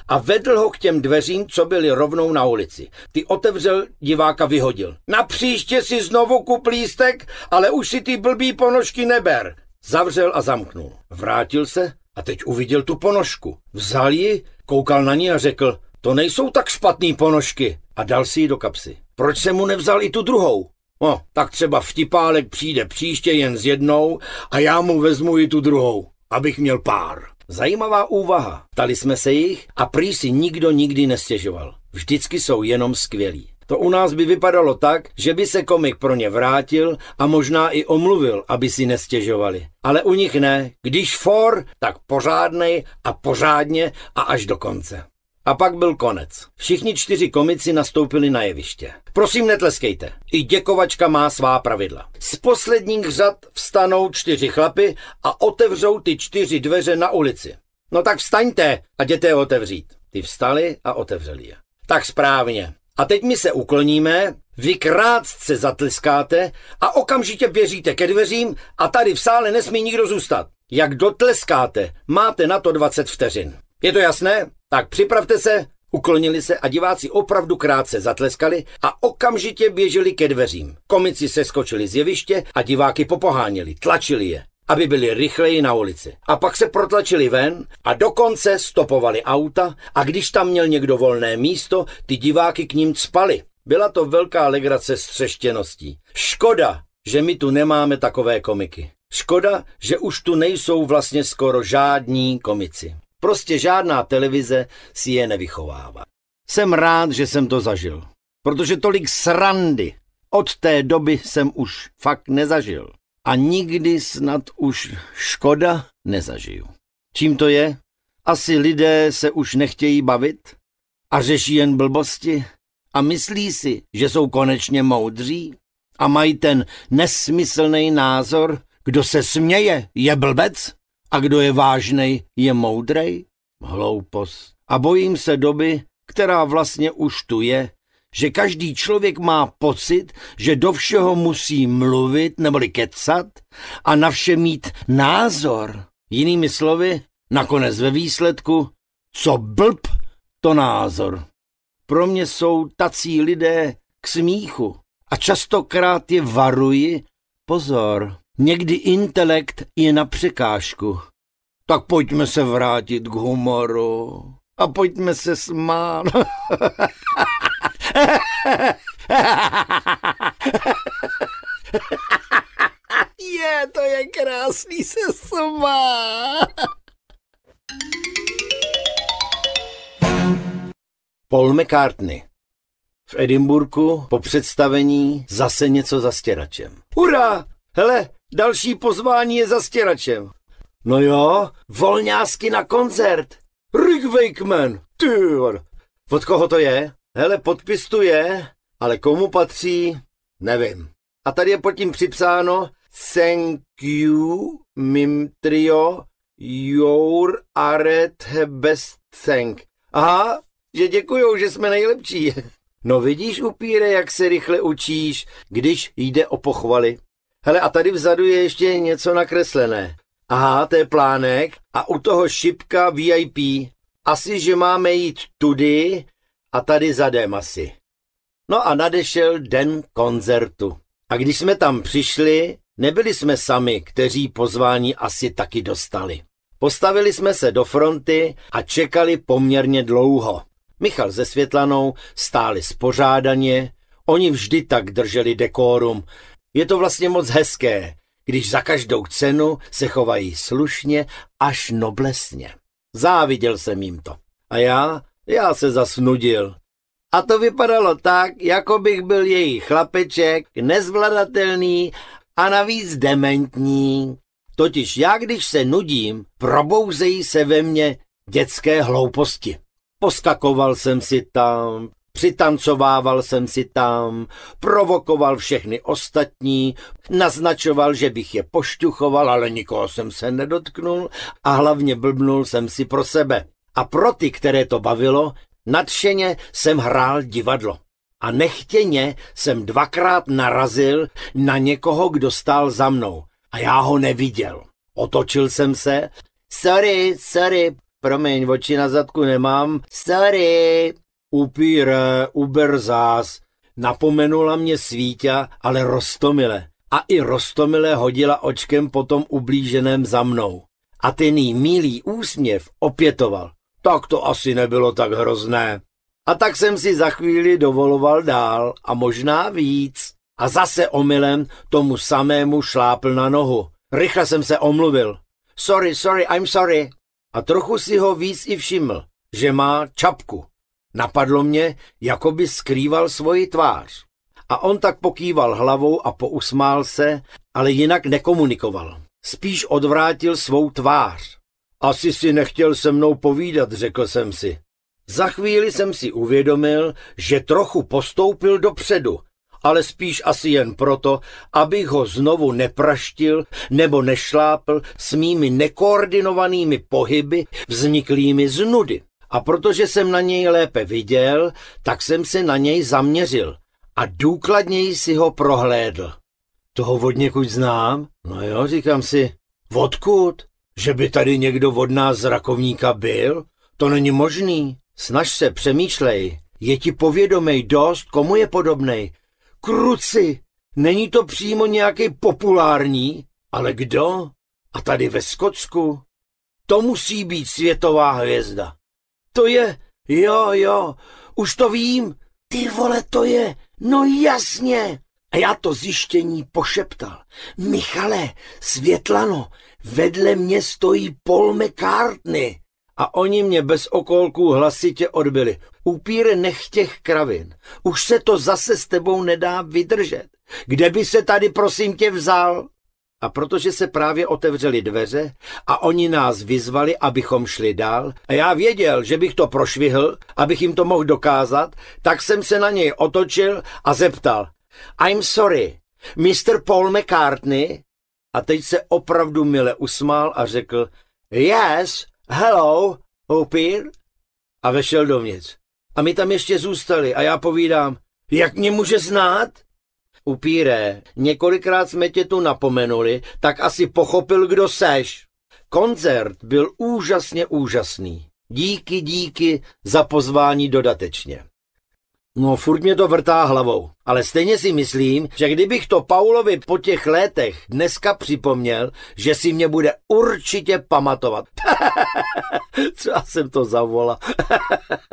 a vedl ho k těm dveřím, co byly rovnou na ulici. Ty otevřel, diváka vyhodil. Na příště si znovu kup lístek, ale už si ty blbý ponožky neber. Zavřel a zamknul. Vrátil se a teď uviděl tu ponožku. Vzal ji, koukal na ní a řekl, to nejsou tak špatný ponožky, a dal si ji do kapsy. Proč se mu nevzal i tu druhou? No, tak třeba vtipálek přijde příště jen s jednou a já mu vezmu i tu druhou, abych měl pár. Zajímavá úvaha. Ptali jsme se jich a prý si nikdo nikdy nestěžoval. Vždycky jsou jenom skvělí. To u nás by vypadalo tak, že by se komik pro ně vrátil a možná i omluvil, aby si nestěžovali. Ale u nich ne. Když for, tak pořádnej a pořádně a až do konce. A pak byl konec. Všichni 4 komici nastoupili na jeviště. Prosím, netleskejte. I děkovačka má svá pravidla. Z posledních řad vstanou 4 chlapy a otevřou ty 4 dveře na ulici. No tak vstaňte a jděte je otevřít. Ty vstali a otevřeli je. Tak správně. A teď my se ukloníme, vy krátce zatleskáte a okamžitě běžíte ke dveřím a tady v sále nesmí nikdo zůstat. Jak dotleskáte, máte na to 20 vteřin. Je to jasné? Tak připravte se, uklonili se a diváci opravdu krátce zatleskali a okamžitě běželi ke dveřím. Komici se skočili z jeviště a diváky popoháněli, tlačili je, aby byli rychleji na ulici. A pak se protlačili ven a dokonce stopovali auta a když tam měl někdo volné místo, ty diváky k ním cpali. Byla to velká legrace s třeštěností. Škoda, že my tu nemáme takové komiky. Škoda, že už tu nejsou vlastně skoro žádní komici. Prostě žádná televize si je nevychovává. Jsem rád, že jsem to zažil, protože tolik srandy od té doby jsem už fakt nezažil. A nikdy snad už škoda nezažiju. Čím to je? Asi lidé se už nechtějí bavit a řeší jen blbosti a myslí si, že jsou konečně moudří a mají ten nesmyslný názor, kdo se směje, je blbec a kdo je vážnej, je moudrej. Hloupost. A bojím se doby, která vlastně už tu je, že každý člověk má pocit, že do všeho musí mluvit neboli kecat a na vše mít názor. Jinými slovy, nakonec ve výsledku, co blb, to názor. Pro mě jsou tací lidé k smíchu a častokrát je varuji, pozor, někdy intelekt je na překážku. Tak pojďme se vrátit k humoru a pojďme se smát. To je krásný se smát. Paul McCartney. V Edinburghu po představení zase něco za stěračem. Hurá! Hele, další pozvání je za stěračem. No jo, volňásky na koncert. Rick Wakeman. Tyjo. Od koho to je? Hele, podpis tu je, ale komu patří, nevím. A tady je pod tím připsáno Thank you, mim trio, your are the best thank. Aha, že děkujou, že jsme nejlepší. No vidíš, upíre, jak se rychle učíš, když jde o pochvaly. Hele, a tady vzadu je ještě něco nakreslené. Aha, to je plánek a u toho šipka VIP. Asi, že máme jít tudy a tady zadem asi. No a nadešel den koncertu. A když jsme tam přišli, nebyli jsme sami, kteří pozvání asi taky dostali. Postavili jsme se do fronty a čekali poměrně dlouho. Michal se Světlanou stáli spořádaně, oni vždy tak drželi dekorum. Je to vlastně moc hezké, když za každou cenu se chovají slušně až noblesně. Záviděl jsem jim to. A já se zasnudil. A to vypadalo tak, jako bych byl jejich chlapeček, nezvladatelný a navíc dementní. Totiž já, když se nudím, probouzejí se ve mně dětské hlouposti. Poskakoval jsem si tam, přitancovával jsem si tam, provokoval všechny ostatní, naznačoval, že bych je pošťuchoval, ale nikoho jsem se nedotknul a hlavně blbnul jsem si pro sebe. A pro ty, které to bavilo, nadšeně jsem hrál divadlo. A nechtěně jsem 2krát narazil na někoho, kdo stál za mnou. A já ho neviděl. Otočil jsem se. Sorry, Promiň, oči na zadku nemám. Sorry. Upíre, uber zás. Napomenula mě Svíťa, ale roztomile. A i roztomile hodila očkem po tom ublíženém za mnou. A ten jí milý úsměv opětoval. Tak to asi nebylo tak hrozné. A tak jsem si za chvíli dovoloval dál a možná víc. A zase omylem tomu samému šlápl na nohu. Rychle jsem se omluvil. Sorry, I'm sorry. A trochu si ho víc i všiml, že má čapku. Napadlo mě, jako by skrýval svoji tvář. A on tak pokýval hlavou a pousmál se, ale jinak nekomunikoval. Spíš odvrátil svou tvář. Asi si nechtěl se mnou povídat, řekl jsem si. Za chvíli jsem si uvědomil, že trochu postoupil dopředu, ale spíš asi jen proto, abych ho znovu nepraštil nebo nešlápl s mými nekoordinovanými pohyby vzniklými z nudy. A protože jsem na něj lépe viděl, tak jsem se na něj zaměřil a důkladněji si ho prohlédl. Toho odněkud znám? No jo, říkám si. Odkud? Že by tady někdo od nás z Rakovníka byl? To není možný. Snaž se, přemýšlej. Je ti povědomej dost, komu je podobnej? Kruci, není to přímo nějaký populární, ale kdo? A tady ve Skotsku? To musí být světová hvězda. To je, jo, už to vím. Ty vole, to je, no jasně. A já to zjištění pošeptal. Michale, Světlano, vedle mě stojí Paul McCartney. A oni mě bez okolků hlasitě odbyli. Upíre, nech těch kravin. Už se to zase s tebou nedá vydržet. Kde by se tady prosím tě vzal? A protože se právě otevřely dveře a oni nás vyzvali, abychom šli dál, a já věděl, že bych to prošvihl, abych jim to mohl dokázat, tak jsem se na něj otočil a zeptal. I'm sorry, Mr. Paul McCartney? A teď se opravdu mile usmál a řekl, yes, hello, Upír? A vešel dovnitř. A my tam ještě zůstali a já povídám, jak mě může znát? Upíre, několikrát jsme tě tu napomenuli, tak asi pochopil, kdo seš. Koncert byl úžasně úžasný. Díky za pozvání dodatečně. No, furt mě to vrtá hlavou, ale stejně si myslím, že kdybych to Paulovi po těch létech dneska připomněl, že si mě bude určitě pamatovat. Třeba jsem to zavolal.